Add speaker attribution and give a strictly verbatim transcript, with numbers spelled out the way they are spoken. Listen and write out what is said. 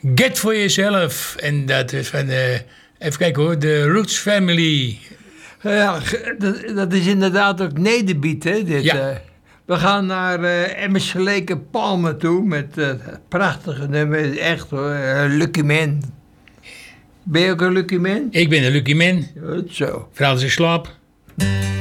Speaker 1: Get For Yourself. En dat is van, uh, even kijken hoor, de Roots Family.
Speaker 2: Ja, dat, dat is inderdaad ook Nederbeat, hè? Dit,
Speaker 1: Ja.
Speaker 2: uh, we gaan naar uh, Emerson Lake en Palmer toe met uh, prachtige nummer, echt hoor, uh, Lucky Man. Ben je ook een Lucky Man?
Speaker 1: Ik ben een lucky man.
Speaker 2: Goed zo.
Speaker 1: Vooral als ik slaap.